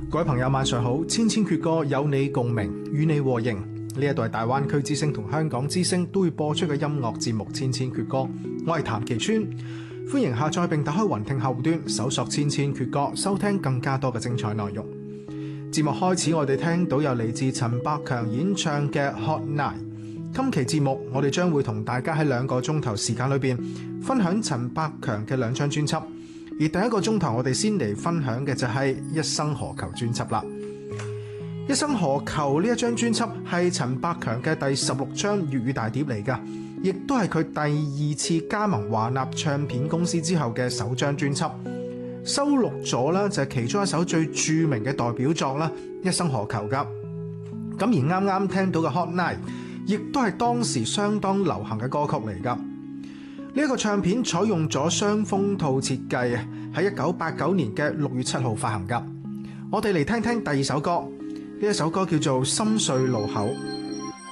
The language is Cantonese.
各位朋友晚上好，千千闕歌有你共鳴，與你和應。呢一度係大灣區之聲同香港之聲都會播出嘅音樂節目《千千闕歌》，我係譚其川，歡迎下載並打開雲聽後端搜索《千千闕歌》，收聽更加多嘅精彩內容。節目開始，我哋聽到有嚟自陳百強演唱嘅《Hot Night》。今期節目我哋將會同大家喺2個鐘頭時間裏邊分享陳百強嘅2張專輯。而第一個鐘頭，我哋先嚟分享嘅就係《一生何求》專輯啦。《一生何求》呢一張專輯係陳百強嘅第16張粵語大碟嚟㗎，亦都係佢第2次加盟華納唱片公司之後嘅首張專輯，收錄咗啦就係其中一首最著名嘅代表作啦《一生何求》㗎。咁而啱啱聽到嘅《Hot Night》亦都係當時相當流行嘅歌曲嚟㗎。呢一個唱片採用咗雙封套設計啊，喺1989年嘅6月7號發行㗎。我哋嚟聽聽第2首歌，呢一首歌叫做《心碎路口》。